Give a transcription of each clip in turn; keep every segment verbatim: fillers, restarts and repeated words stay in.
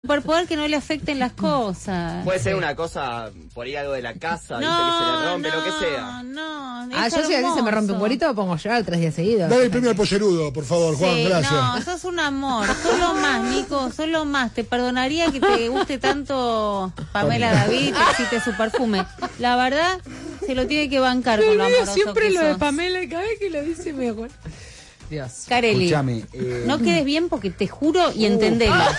Superpoder que no le afecten las cosas. Puede ser una cosa, por ahí algo de la casa, no, viste, que se le rompe, no, lo que sea. No, Ah, yo si así se me rompe un huerito, pongo llorar tres días seguidos. Dale el premio al pollerudo, por favor, Juan, sí, gracias. No, sos un amor, sos lo más, Nico, sos lo más. Te perdonaría que te guste tanto Pamela David y te excite su perfume. La verdad, se lo tiene que bancar con lo amoroso siempre que lo de sos. Pamela, y cada vez que lo dice me acuerdo. Dios. Carelli, Escuchame, eh... no quedes bien porque te juro y entendelo. Ah.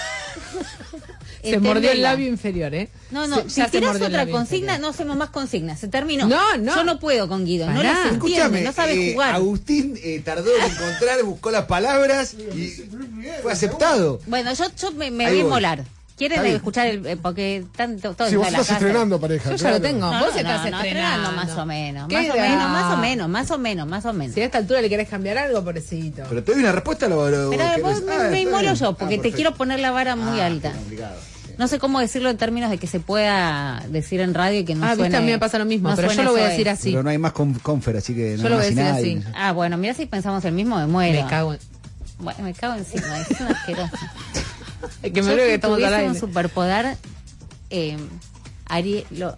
Se mordió el labio inferior, ¿eh? No, no, se, si tiras otra consigna, inferior. no hacemos más consignas, se terminó. No, no. Yo no puedo con Guido, Pará. no las entiende, Escúchame, no sabe eh, jugar. Agustín eh, tardó en encontrar, buscó las palabras y fue aceptado. Bueno, yo, yo me, me Ahí voy a voy. inmolar. ¿Quieren Está bien. escuchar el, eh, porque tanto todo Si en vos toda la estás casa? estrenando pareja. Yo ya claro. lo tengo. No, Vos no, estás no, estrenando. más o menos, ¿Qué más o edad? menos, más o menos, más o menos, más o menos. Si a esta altura le querés cambiar algo, pobrecito. Pero te doy una respuesta. Lo, lo, Pero que- vos me, Ah, me está inmolo bien. yo, porque Ah, te perfecto. quiero poner la vara muy Ah, alta. qué complicado. No sé cómo decirlo en términos de que se pueda decir en radio y que no ah, suene. viste, a mí me pasa lo mismo, no pero yo suene lo voy a soez. decir así. Pero no hay más con, confer, así que no Yo lo hay voy a más decir nadie. así. Ah, bueno, mira si pensamos el mismo, me muero. Me cago en... Bueno, me cago encima, es un asqueroso. Es que me Yo veo que si estamos al tuviese aire. un superpoder, eh, haría, lo,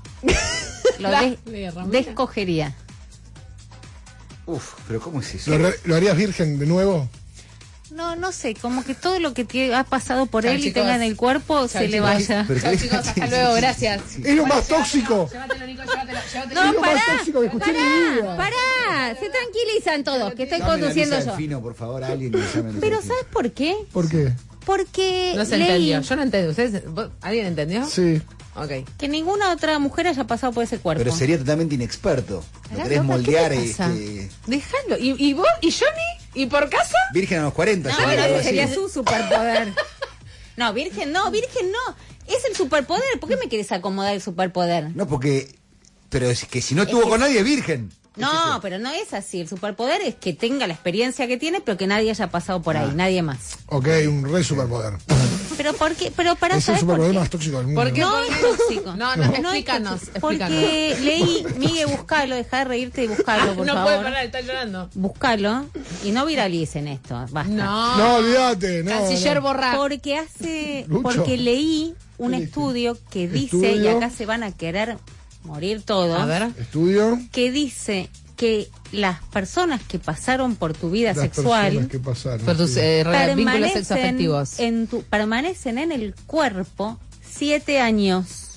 lo Dale, des- Ramiro. descogería. Uf, pero ¿cómo es eso? ¿Lo, re- ¿Lo harías virgen de nuevo? No, no sé, como que todo lo que te ha pasado por Chao, él y chicos. tenga en el cuerpo Chao, se le chicos. vaya. Pero Chao, qué- chicos, hasta luego, gracias. Es lo más tóxico. Llévatelo, Nico, llévatelo, llévatelo. No, Es lo más pará, tóxico que escuché en mi pará, vida. pará, se tranquilizan todos, que estoy Dame la conduciendo Lisa yo. Delfino, por favor, alguien que llame a Lisa Pero Delfino. ¿sabes por qué? ¿Por qué? Porque No se leí entendió, yo no entendí. ¿Ustedes, vos- ¿Alguien entendió? Sí. Ok. que ninguna otra mujer haya pasado por ese cuerpo. Pero sería totalmente inexperto. Lo Pará, querés loca, moldear. ¿qué te pasa? Este, Déjalo. ¿Y, ¿Y vos? ¿Y Johnny? ¿Y por casa? virgen a los cuarenta. No, ya, bueno, algo ese así. sería su superpoder. No, virgen no, virgen no. Es el superpoder. ¿Por qué me querés acomodar el superpoder? No, porque... Pero es que si no estuvo que- con nadie, es virgen. No, pero no es así. El superpoder es que tenga la experiencia que tiene, pero que nadie haya pasado por ahí, Ah. nadie más. Ok, un re superpoder. Pero ¿por qué? Pero para Es el saber por superpoder qué. más tóxico del mundo. ¿Por qué? No es tóxico. No, no, es explícanos, tóxico. explícanos. Porque leí, Miguel, buscalo, dejá de reírte y buscalo, por no favor. puede parar, está llorando. Buscalo y no viralicen esto, basta. No. No, olvídate. No, Canciller no. borra. Porque hace, Lucho. porque leí un ¿Qué dice? estudio que dice, Estudio. y acá se van a querer morir todos, A ver. Estudio. que dice que las personas que pasaron por tu vida Las sexual personas que pasaron. Por tus sí. eh, re- vínculos permanecen sexoafectivos. en tu, permanecen en el cuerpo siete años.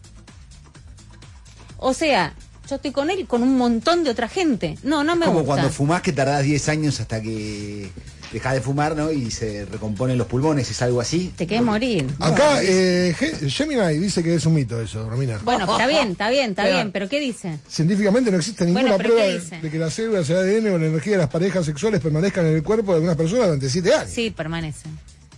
O sea, yo estoy con él y con un montón de otra gente. No, no me Como gusta. cuando fumás que tardás diez años hasta que dejás de fumar, ¿no? Y se recomponen los pulmones, ¿es algo así? Te querés morir. Acá, eh, Ge- Gemini dice que es un mito eso, Romina. Bueno, está bien, está bien, está Pero- bien, pero ¿qué dice? Científicamente no existe ninguna Bueno, pero prueba ¿qué de, dice? de que las células, el A D N o la energía de las parejas sexuales permanezcan en el cuerpo de algunas personas durante siete años. Sí, permanecen.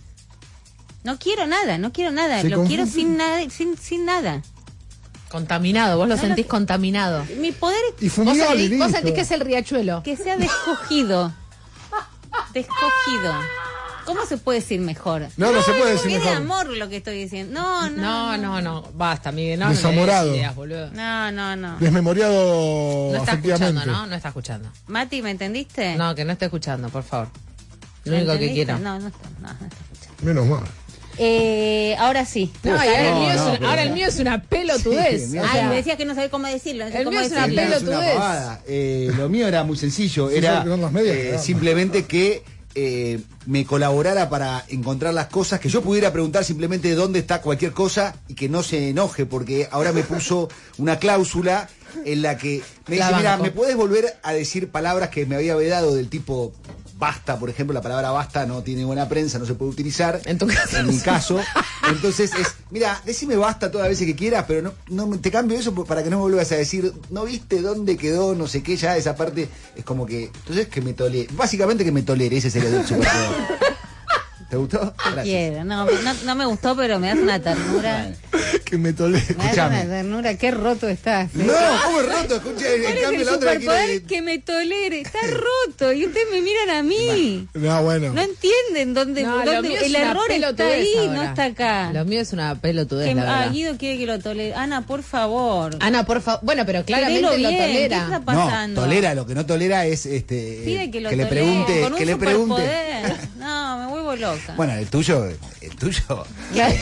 No quiero nada, no quiero nada, Se lo quiero confunde. sin nada, sin, sin nada. Contaminado, vos lo No, sentís no- contaminado. Mi poder Y Vos fumigable, sentís, vos listo. sentís que es el riachuelo. que sea descogido. Descogido. ¿Cómo se puede decir mejor? No, no se puede decir Tiene mejor. amor lo que estoy diciendo. No, no. No, no, no. Basta, Miguel. No, no le des Desamorado. ideas, boludo. No, no, no. Desmemoriado No está escuchando, afectivamente. ¿no? No está escuchando. Mati, ¿me entendiste? No, que no esté escuchando, por favor. Lo ¿Me único que entendiste? quiero. No, no está, no, no está escuchando. Menos mal. Eh, ahora sí. No, y ahora, No, el mío es no, una- pero- ahora el mío es una pelotudez. Sí, o Ay, sea, me decías que no sabía cómo decirlo. No sé El cómo mío es una decirlo. Es una pelotudez. pavada. Eh, lo mío era muy sencillo, Sí, era solo que no las medias, eh, caramba. simplemente que eh, me colaborara para encontrar las cosas, que yo pudiera preguntar simplemente dónde está cualquier cosa y que no se enoje, porque ahora me puso una cláusula en la que me La dice, mira, banco. ¿me puedes volver a decir palabras que me había vedado del tipo basta, por ejemplo? La palabra basta no tiene buena prensa, no se puede utilizar. En tu caso. En mi caso. Entonces es, mira, decime basta todas las veces que quieras, pero no, no me- te cambio eso para que no me vuelvas a decir, no viste dónde quedó, no sé qué, ya esa parte es como que, entonces que me tolere, básicamente que me tolere, ese sería el superpoder. ¿Te gustó? Gracias. Quiero. No, no, no me gustó, pero me das una ternura. Que me tolé. Me das Escuchame. una ternura. Qué roto estás. ¿eh? No, ¿cómo es roto? Escucha, en ¿Cuál es cambio el la otra superpoder quiere... que me tolere? Está roto y ustedes me miran a mí. No, bueno. No entienden dónde, No, lo dónde mío es el una error está pelotudez ahí, ahora. no está acá. Lo mío es una pelotudez, Que- la ah, verdad. Guido quiere que lo tolere. Ana, por favor. Ana, por favor. Bueno, pero claramente Querelo lo bien, tolera. ¿qué está No, pasando? tolera, lo que no tolera es este Pide que lo le tolere, pregunte, con un que le pregunte. superpoder. No, me vuelvo loca. Bueno, el tuyo, el tuyo. Ya.